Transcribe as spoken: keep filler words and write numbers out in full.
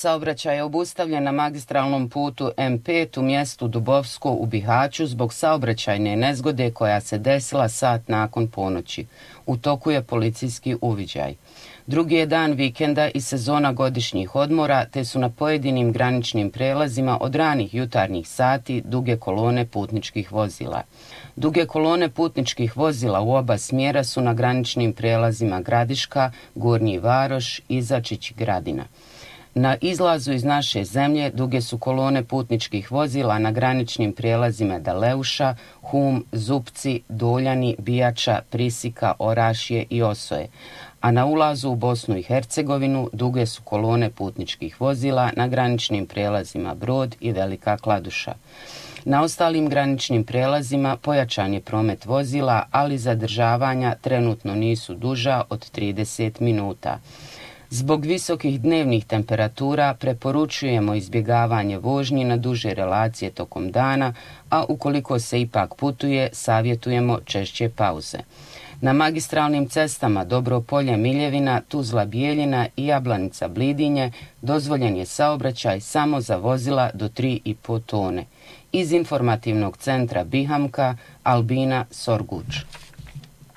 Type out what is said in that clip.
Saobraćaj je obustavljen na magistralnom putu M pet u mjestu Dubovsko u Bihaću zbog saobraćajne nezgode koja se desila sat nakon ponoći. U toku je policijski uviđaj. Drugi je dan vikenda i sezona godišnjih odmora, te su na pojedinim graničnim prelazima od ranih jutarnjih sati duge kolone putničkih vozila. Duge kolone putničkih vozila u oba smjera su na graničnim prelazima Gradiška, Gornji Varoš, Izačić i Gradina. Na izlazu iz naše zemlje duge su kolone putničkih vozila na graničnim prijelazima Daleuša, Hum, Zupci, Doljani, Bijača, Prisika, Orašje i Osoje, a na ulazu u Bosnu i Hercegovinu duge su kolone putničkih vozila na graničnim prijelazima Brod i Velika Kladuša. Na ostalim graničnim prijelazima pojačan je promet vozila, ali zadržavanja trenutno nisu duža od trideset minuta. Zbog visokih dnevnih temperatura preporučujemo izbjegavanje vožnji na duže relacije tokom dana, a ukoliko se ipak putuje, savjetujemo češće pauze. Na magistralnim cestama Dobropolje, Miljevina, Tuzla, Bijeljina i Jablanica, Blidinje dozvoljen je saobraćaj samo za vozila do tri i po tone. Iz informativnog centra Bihamka, Albina Sorguč.